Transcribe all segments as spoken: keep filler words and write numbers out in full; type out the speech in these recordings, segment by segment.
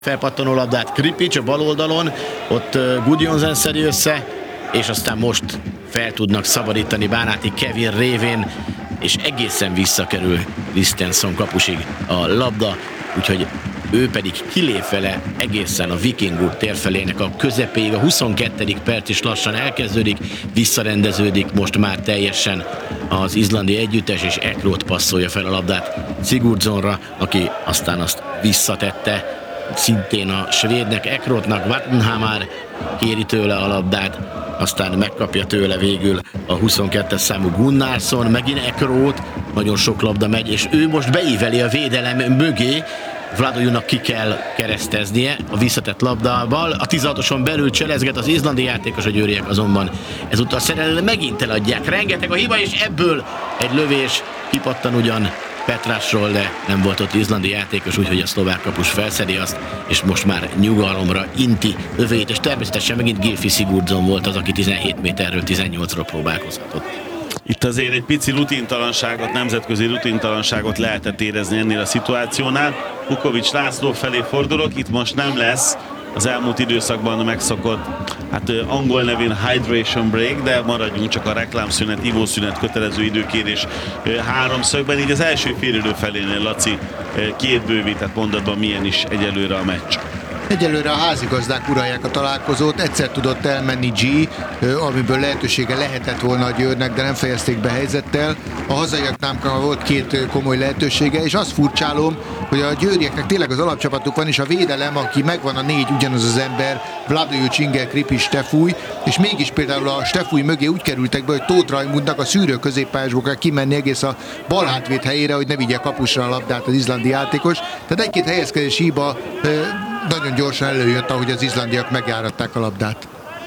Felpattanó labdát Kripics a bal oldalon, ott Gudjonsen szedi össze, és aztán most fel tudnak szabadítani Bánáti Kevin révén, és egészen visszakerül Kristensen kapusig a labda, úgyhogy ő pedig kilép vele egészen a Viking út térfelének a közepéig. A huszonkettedik perc is lassan elkezdődik, visszarendeződik most már teljesen az izlandi együttes, és Ekrot passzolja fel a labdát Sigurdssonra, aki aztán azt visszatette szintén a svédnek, Ekrotnak. Vattenhamar kéri tőle a labdát, aztán megkapja tőle végül a huszonkettes számú Gunnarsson, megint Ekrot, nagyon sok labda megy, és ő most beíveli a védelem mögé. Vladojunak ki kell kereszteznie a visszatett labdával, a tizenhatoson belül cselezget az izlandi játékos, a győriek azonban ezúttal szerelően megint eladják. Rengeteg a hiba, és ebből egy lövés, kipattan ugyan Petrásról, de nem volt ott izlandi játékos, úgyhogy a szlovák kapus felszedi azt, és most már nyugalomra inti lövét, és természetesen megint Gylfi Sigurdsson volt az, aki tizenhét méterről tizennyolcra próbálkozhatott. Itt azért egy pici rutintalanságot, nemzetközi rutintalanságot lehetett érezni ennél a szituációnál. Kukovics László felé fordulok, itt most nem lesz az elmúlt időszakban megszokott, hát angol nevén hydration break, de maradjunk csak a reklámszünet, ivószünet, kötelező időkérés háromszögben. Így az első félidő felénél, Laci, két bővített mondatban milyen is egyelőre a meccs? Egyelőre a házigazdák uralják a találkozót, egyszer tudott elmenni G, amiből lehetősége lehetett volna a Győrnek, de nem fejezték be helyzettel. A hazaiaknál volt két komoly lehetősége, és azt furcsálom, hogy a győrieknek tényleg az alapcsapatuk van, és a védelem, aki megvan a négy ugyanaz az ember, Vladojuc, Inger, Kripics, Stefúj, és mégis például a Stefúj mögé úgy kerültek be, hogy Tóth Rajmundnak a szűrő középpályásból kell kimenni egész a bal hátvét helyére, hogy ne vigye kapusra a labdát az izlandi játékos. Tehát egy-két helyezkedési hiba nagyon gyorsan előjött, ahogy az izlandiak megjáratták a labdát.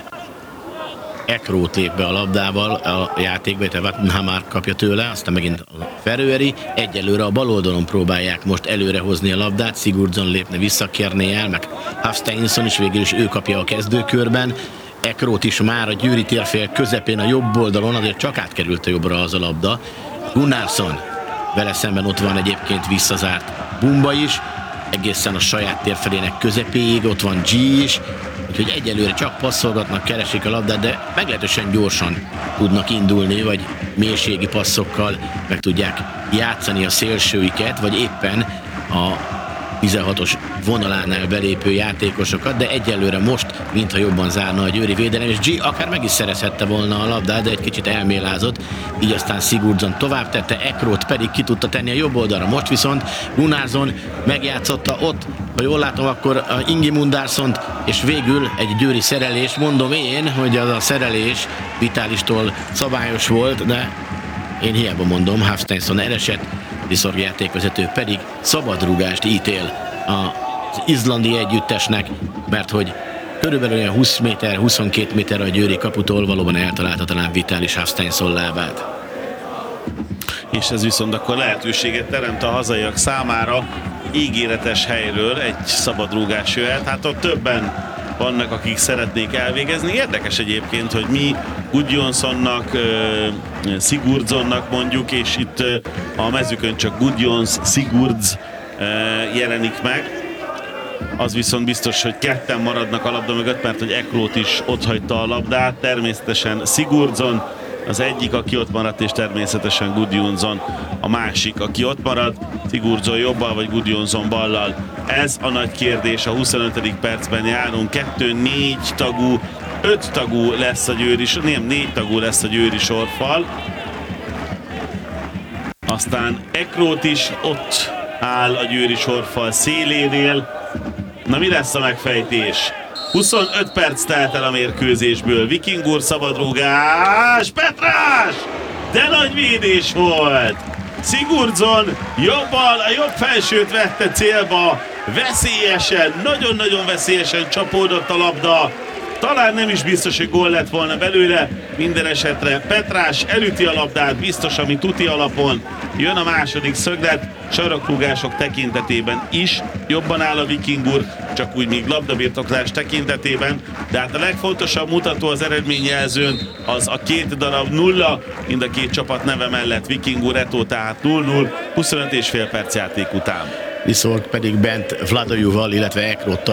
Ekrot lép be a labdával a játékba, tehát Vattenhamar kapja tőle, aztán megint a Feröeri. Egyelőre a bal oldalon próbálják most előrehozni a labdát, Sigurdsson lépne vissza, kérné el, meg Hafsteinsson is, végül is ő kapja a kezdőkörben. Ekrot is már a győri térfél közepén a jobb oldalon, azért csak átkerült a jobbra az a labda. Gunnarsson, vele szemben ott van egyébként visszazárt Bumba is, egészen a saját térfelének közepéig, ott van G is, úgyhogy egyelőre csak passzolgatnak, keresik a labdát, de meglehetősen gyorsan tudnak indulni, vagy mélységi passzokkal meg tudják játszani a szélsőiket, vagy éppen a tizenhatos vonalánál belépő játékosokat, de egyelőre most, mintha jobban zárna a győri védelem, és G akár meg is szerezhette volna a labdát, de egy kicsit elmélázott, így aztán Sigurdsson tovább tette, Ekrot pedig ki tudta tenni a jobb oldalra. Most viszont Gunnarsson megjátszotta ott, ha jól látom, akkor a Ingimundársszont, és végül egy győri szerelés, mondom én, hogy az a szerelés Vitálistól szabályos volt, de én hiába mondom, Hafsteinsson elesett, Liszorg játékvezető pedig szabadrúgást ítél az izlandi együttesnek, mert hogy körülbelül olyan húsz méter, huszonkét méter a győri kaputól valóban eltalálta talán Vitalis Hafsteinsson lábát. És ez viszont akkor lehetőséget teremt a hazaiak számára, ígéretes helyről egy szabadrúgás jöhet, hát ott többen vannak, akik szeretnék elvégezni. Érdekes egyébként, hogy mi Gudjonssonnak, uh, Sigurdssonnak mondjuk, és itt uh, a mezőkön csak Gudjons, Sigurds uh, jelenik meg. Az viszont biztos, hogy ketten maradnak a labda mögött, mert hogy Ekrot is otthagyta a labdát. Természetesen Sigurdsson az egyik, aki ott maradt, és természetesen Gudjonsson a másik, aki ott marad. Sigurdsson jobbal, vagy Gudjonsson ballal. Ez a nagy kérdés, a huszonötödik percben járunk. Kettő négy tagú, öt tagú lesz a győri, nem, négy tagú lesz a győri sorfal. Aztán Ekrot is ott áll a győri sorfal szélénél. Na, mi lesz a megfejtés? huszonöt perc telt el a mérkőzésből. Viking úr szabadrúgás. Petrás! De nagy védés volt! Sigurdsson jobbal, a jobb felsőt vette célba. Veszélyesen, nagyon-nagyon veszélyesen csapódott a labda. Talán nem is biztos, hogy gól lett volna belőle. Minden esetre Petrás elüti a labdát, biztos, ami tuti alapon. Jön a második szöglet, sarokrúgások tekintetében is jobban áll a Viking úr, csak úgy még labdabirtoklás tekintetében, de hát a legfontosabb mutató az eredményjelzőn az a két darab nulla, mind a két csapat neve mellett Viking úr, Eto, tehát nulla nulla, huszonöt és fél perc játék után. viszont pedig bent Vladojuval, illetve Ekrottal